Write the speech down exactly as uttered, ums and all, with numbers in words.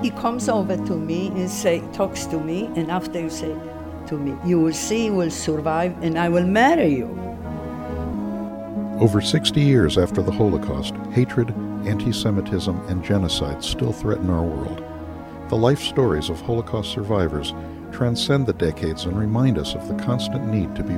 he comes over to me and say, talks to me, and after you say to me, you will see, you will survive, and I will marry you. Over sixty years after the Holocaust, hatred, anti-Semitism, and genocide still threaten our world. The life stories of Holocaust survivors transcend the decades and remind us of the constant need to be